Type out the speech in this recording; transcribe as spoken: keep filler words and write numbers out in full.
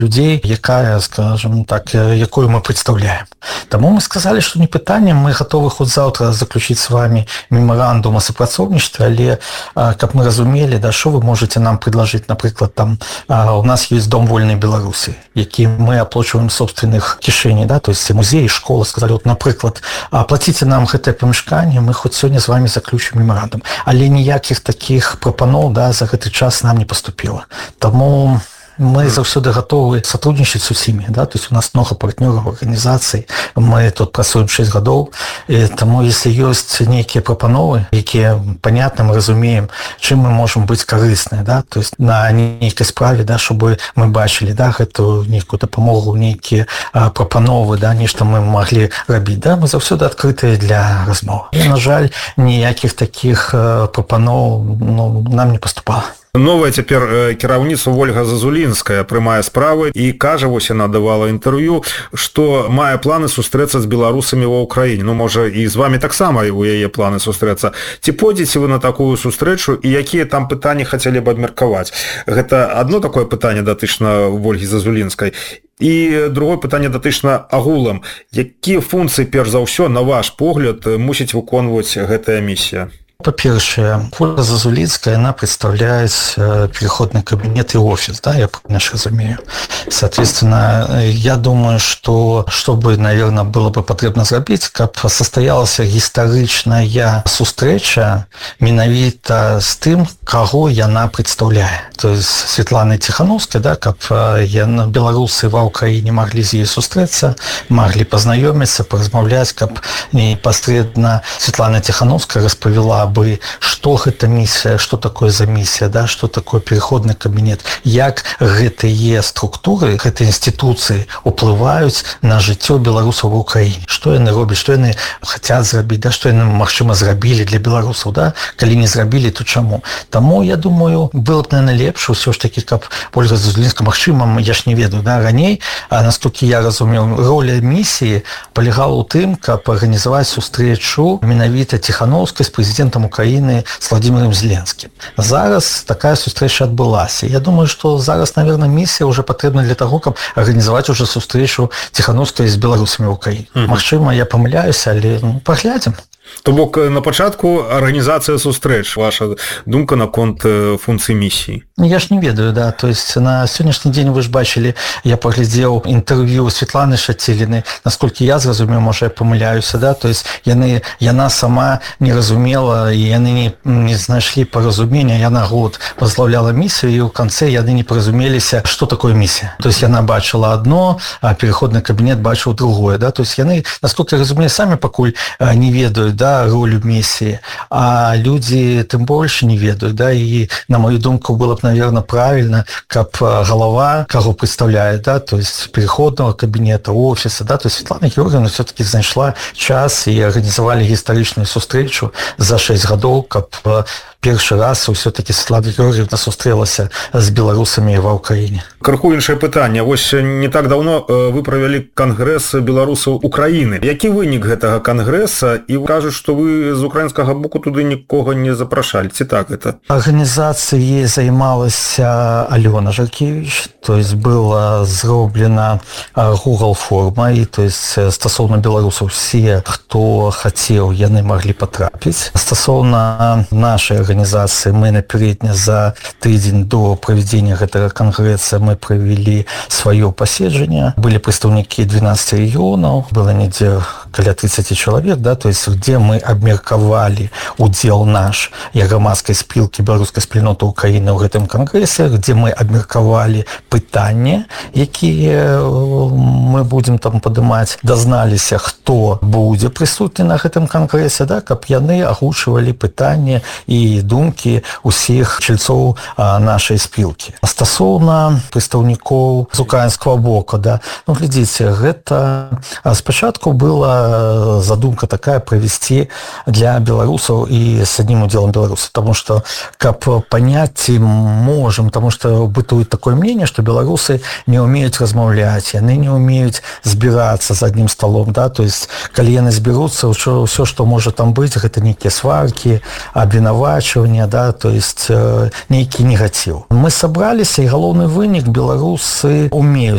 людей, якая, скажем так, якую мы представляем. Таму мы сказали, что не пытанне, мы готовы хоть завтра заключить с вами меморандум о супрацоўніцтве, але каб мы разумели, да, что вы можете нам предложить, например, там у нас есть Дом вольной Беларуси, які мы оплачиваем собственных кишеней, да, то есть музеи, школа, сказали, вот, например, оплатите нам гэтае памяшканне, мы хоть сегодня с вами заключим меморандум, але ніякіх таких прапаноў, да, за гэты час нам не поступило. Таму мы заўсёды готовы сотрудничать с усімі, да, то есть у нас много партнеров, организаций, мы тут працуем шесть годов, и тому если есть некие прапановы, якія понятны, мы разумеем, чым мы можем быть корыстны, да, то есть на нейкай справе, да, чтобы мы бачили, да, гэту нейкую дапамогу, некие прапановы, да, нешта мы могли рабіць, да, мы заўсёды открытые для размовы. И, на жаль, ніякіх таких прапаноў, ну, нам не поступало. Новая цяпер кіраўніца Ольга Зазулінская прымае справы і кажа, вось яна давала інтэрв'ю, што мае планы сустрэцца з беларусамі ва ўкраіне. Ну, можа, і з вамі таксама у яе планы сустрэцца. Ці пойдзеце вы на такую сустрэчу і якія там пытанні хацелі б абмеркаваць? Гэта адно такое пытанне датычна Ольгі Зазулінскай. І другое пытанне датычна агулам. Якія функцыі, перш за ўсё, на ваш погляд, мусіць выконваць гэтая місія? По-перше, Ольга Зазулинская, она представляет переходный кабинет и офис, да, я правильно разумею. Соответственно, я думаю, что, чтобы, наверное, было бы потребно сделать, как состоялась историчная встреча менавіта с тем, кого яна представляет. То есть Светлана Тихановская, да, как белорусы в Украине могли с ней встретиться, могли познакомиться, поразмовлять, как непосредственно Светлана Тихановская расповела бы, что гэта миссия, что такое за миссия, да, что такое переходный кабинет, як гэтыя структуры, гэтыя институции уплываюць на жыццё беларусаў в Украине, что яны робяць, что яны хотят зрабіць, да, что яны, магчыма, зрабілі для беларусаў, да, калі не зрабілі, то чаму. Таму, я думаю, было б, наверное, лепш, ўсё ж таки, каб Ольга Зазулінская, магчыма, я ж не ведаю, да, раней, а настолькі я разумеў, роля миссии полягала ў тым, каб арганізаваць сустрэчу менавіта Тихановскай з президентом Украины с Владимиром Зеленским. Зараз такая встреча отбылась. Я думаю, что зараз, наверное, миссия уже потребна для того, чтобы организовать уже встречу Тихановской с белорусами в Украине. Mm-hmm. Магчыма, я помыляюсь, але ну, поглядим. То бок на пачатку арганізацыя сустрэч, ваша думка наконт функцыі місіі? Я ж не ведаю, да, то есть на сённяшні дзень вы ж бачылі, я паглядзеў інтэрв'ю Светланы Шаціліны, насколькі я зразумеў, можа, я памыляюся, да, то есть яны, яна сама не разумела, і яны не, не знайшлі паразумення, яна год возглавляла місію, і ў канцэ яны не паразумеліся, што такое місія. То есть яна бачыла одно, а переходны кабінет бачыў другое, да, то есть яны, насколькі я разумею, самі пакуль не ведаюць, да, роль миссии, а люди тем больше не ведают, да, и на мою думку было бы, наверное, правильно, как голова, кого представляет, да, то есть переходного кабинета, офиса, да, то есть Светлана Георгиевна все-таки знайшла час и организовали историчную встречу за шесть годов, как першы раз все-таки Светлана Георгиевна сустрэлася з беларусамі ва Украіне. Крыху іншае пытанне. Вось не так даўно вы правялі кангрэс беларусаў Украіны. Які вынік гэтага кангрэса? І кажуць, што вы з украінскага боку туды нікога не запрашалі. Ці так гэта? Арганізацыяй займалася Алёна Жаркевич, то есть была зроблена Google форма, і то есть стасоўна беларусаў все, хто хацеў, яны маглі патрапіць. Стасоўна нашай организации мы напередне за тыдзень до проведения гэтага конгресса мы провели свое паседжанне. Были представники двенадцати регионов, было недзе каля тридцати человек, да, то есть где мы абмеркавалі удзел наш і грамадскай спілкі беларускай спільноты Украіны ў гэтым конгрессе, где мы абмеркавалі пытанні, якія мы будем там падымаць, дазналіся, хто будзе прысутны на гэтым конгрессе, да, каб яны агучвалі пытанні і думкі усіх чальцоў нашай спілкі. Стасоўна прадстаўнікоў з украінскага боку, да, ну, глядзіце, гэта спачатку было была задумка такая провести для белорусов и с одним уделом белорусов, потому что как понять можем, потому что бытует такое мнение, что белорусы не умеют размовлять, они не умеют сбираться за одним столом, да, то есть коли яны зберутся, все, все, что может там быть, это некие сварки, обвинавачивания, да, то есть э, некий негатив. Мы собрались, и головный вынік белорусы умеют